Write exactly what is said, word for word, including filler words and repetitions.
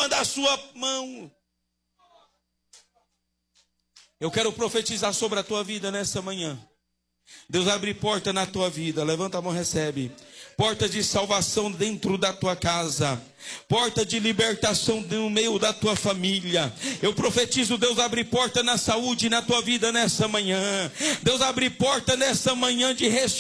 palma da sua mão. Eu quero profetizar sobre a tua vida nessa manhã. Deus abre porta na tua vida. Levanta a mão, recebe. Porta de salvação dentro da tua casa. Porta de libertação no meio da tua família. Eu profetizo, Deus abre porta na saúde na tua vida nessa manhã. Deus abre porta nessa manhã de restauração.